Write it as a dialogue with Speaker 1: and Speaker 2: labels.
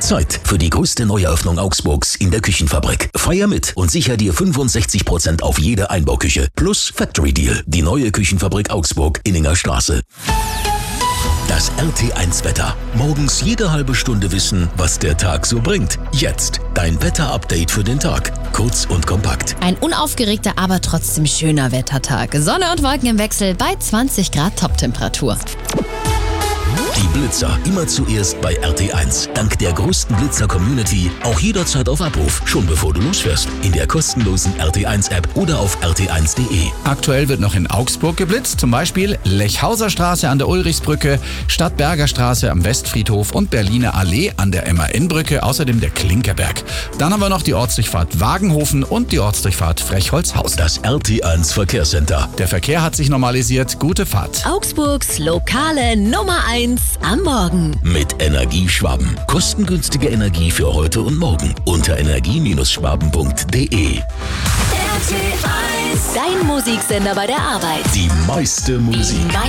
Speaker 1: Zeit für die größte Neueröffnung Augsburgs in der Küchenfabrik. Feier mit und sicher dir 65% auf jede Einbauküche. Plus Factory Deal. Die neue Küchenfabrik Augsburg, Inninger Straße. Das RT1-Wetter. Morgens jede halbe Stunde wissen, was der Tag so bringt. Jetzt dein Wetter-Update für den Tag. Kurz und kompakt.
Speaker 2: Ein unaufgeregter, aber trotzdem schöner Wettertag. Sonne und Wolken im Wechsel bei 20 Grad Toptemperatur.
Speaker 1: Die Blitzer immer zuerst bei RT1. Dank der größten Blitzer-Community auch jederzeit auf Abruf. Schon bevor du losfährst. In der kostenlosen RT1-App oder auf rt1.de.
Speaker 3: Aktuell wird noch in Augsburg geblitzt. Zum Beispiel Lechhauser Straße an der Ulrichsbrücke, Stadtberger Straße am Westfriedhof und Berliner Allee an der MAN-Brücke. Außerdem der Klinkerberg. Dann haben wir noch die Ortsdurchfahrt Wagenhofen und die Ortsdurchfahrt Frechholzhausen.
Speaker 1: Das RT1 Verkehrscenter.
Speaker 3: Der Verkehr hat sich normalisiert. Gute Fahrt.
Speaker 2: Augsburgs lokale Nummer 1 am Morgen.
Speaker 1: Mit Energieschwaben. Kostengünstige Energie für heute und morgen. Unter energie-schwaben.de.
Speaker 2: RT1, dein Musiksender bei der Arbeit.
Speaker 1: Die meiste Musik.